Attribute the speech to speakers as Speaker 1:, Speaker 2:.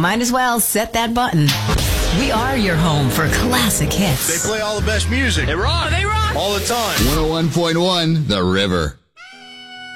Speaker 1: might as well set that button. We are your home for classic hits.
Speaker 2: They play all the best music.
Speaker 3: They rock.
Speaker 2: All the time.
Speaker 4: 101.1 The River.